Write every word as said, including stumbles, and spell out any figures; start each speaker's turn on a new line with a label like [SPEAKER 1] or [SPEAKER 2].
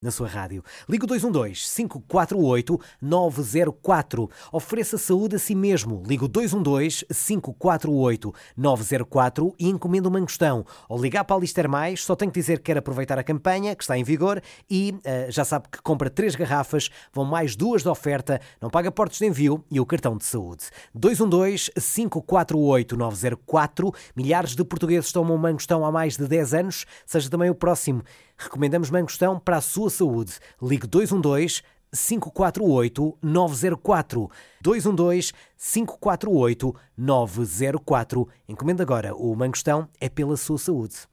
[SPEAKER 1] na sua rádio. Ligue o dois um dois, cinco quatro oito, nove zero quatro. Ofereça saúde a si mesmo. Ligue o dois um dois, cinco quatro oito, nove zero quatro e encomenda um mangostão. Ou ligar para a Lister Mais, só tem que dizer que quer aproveitar a campanha, que está em vigor, e uh, já sabe que compra três garrafas, vão mais duas de oferta, não paga portos de envio e o cartão de saúde. dois um dois, cinco quatro oito, nove zero quatro. Milhares de portugueses tomam mangostão há mais de dez anos. Seja também o próximo. Recomendamos mangostão para a sua saúde. Ligue dois um dois, cinco quatro oito, nove zero quatro. dois um dois, cinco quatro oito, nove zero quatro. Encomenda agora. O mangostão é pela sua saúde.